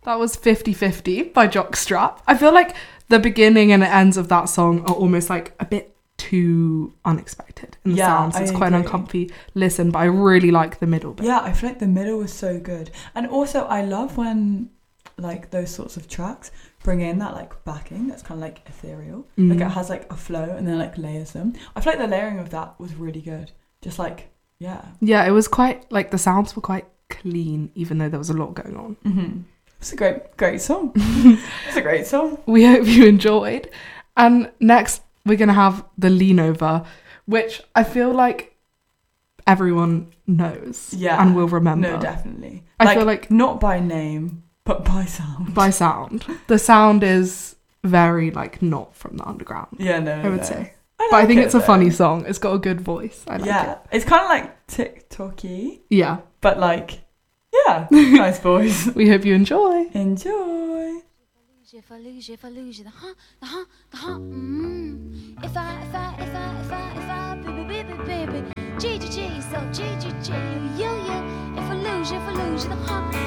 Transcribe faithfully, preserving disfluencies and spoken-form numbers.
That was fifty fifty by Jockstrap. I feel like the beginning and the ends of that song are almost like a bit too unexpected in the Yeah, sounds. I It's quite an agree. uncomfy listen, but I really like the middle bit. Yeah, I feel like the middle was so good. And also, I love when, like, those sorts of tracks bring in that, like, backing that's kind of, like, ethereal. Mm. Like, it has, like, a flow and then, like, layers them. I feel like the layering of that was really good. Just, like, yeah. Yeah, it was quite, like, the sounds were quite clean, even though there was a lot going on. Mm-hmm. It's a great, great song. It's a great song. We hope you enjoyed. And next, we're going to have the Lean Over, which I feel like everyone knows Yeah. and will remember. No, definitely. I like, feel like not by name, but by sound. by sound. The sound is very, like, not from the underground, Yeah, no, I would no. say. I But I like think it, it's a though. funny song. It's got a good voice. I like yeah, it. it's kind of like TikTok-y, Yeah. but like, yeah, nice voice. We hope you enjoy. Enjoy. If I lose you, if I lose you, the huh, the huh, the huh, mm. If I, if I, if I, if I, if I, baby, baby, baby, G, G, G, so G, G, G, you, you, you. If I lose you, if I lose you, the huh.